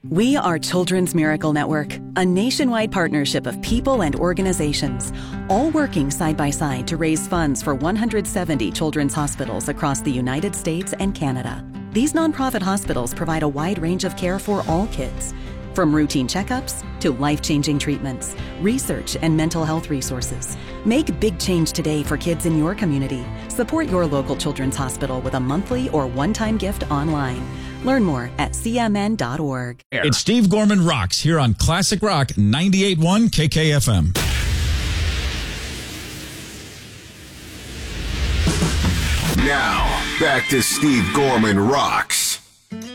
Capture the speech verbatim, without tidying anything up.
We are Children's Miracle Network, a nationwide partnership of people and organizations, all working side by side to raise funds for one hundred seventy children's hospitals across the United States and Canada. These nonprofit hospitals provide a wide range of care for all kids, from routine checkups to life-changing treatments, research, and mental health resources. Make big change today for kids in your community. Support your local children's hospital with a monthly or one-time gift online. Learn more at c m n dot org. It's Steve Gorman Rocks here on Classic Rock ninety-eight point one K K F M. Now, back to Steve Gorman Rocks.